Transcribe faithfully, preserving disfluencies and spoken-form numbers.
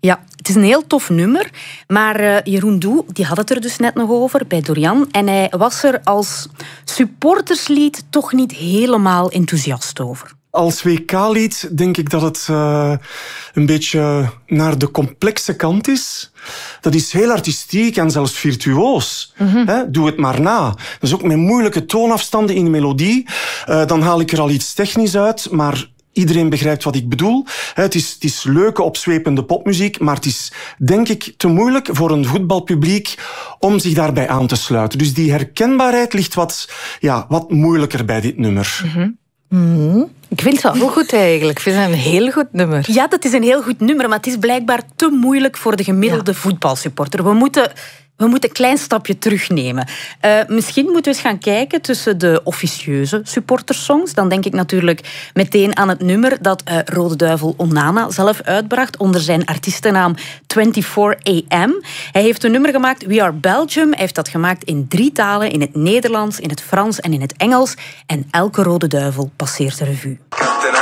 Ja, het is een heel tof nummer. Maar uh, Jeroen Doe, die had het er dus net nog over bij Dorian. En hij was er als supporterslied toch niet helemaal enthousiast over. Als W K-lied denk ik dat het uh, een beetje naar de complexe kant is. Dat is heel artistiek en zelfs virtuoos. Mm-hmm. He, doe het maar na. Dat is ook met moeilijke toonafstanden in de melodie. Uh, dan haal ik er al iets technisch uit, maar iedereen begrijpt wat ik bedoel. Het is, het is leuke, opzwepende popmuziek, maar het is, denk ik, te moeilijk voor een voetbalpubliek om zich daarbij aan te sluiten. Dus die herkenbaarheid ligt wat, ja, wat moeilijker bij dit nummer. Mm-hmm. Mm-hmm. Ik vind het wel goed eigenlijk. Ik vind het een heel goed nummer. Ja, dat is een heel goed nummer, maar het is blijkbaar te moeilijk voor de gemiddelde ja. voetbalsupporter. We moeten... We moeten een klein stapje terugnemen. Uh, misschien moeten we eens gaan kijken tussen de officieuze supportersongs. Dan denk ik natuurlijk meteen aan het nummer dat uh, Rode Duivel Onana zelf uitbracht onder zijn artiestennaam vierentwintig A M. Hij heeft een nummer gemaakt, We Are Belgium. Hij heeft dat gemaakt in drie talen, in het Nederlands, in het Frans en in het Engels. En elke Rode Duivel passeert de revue.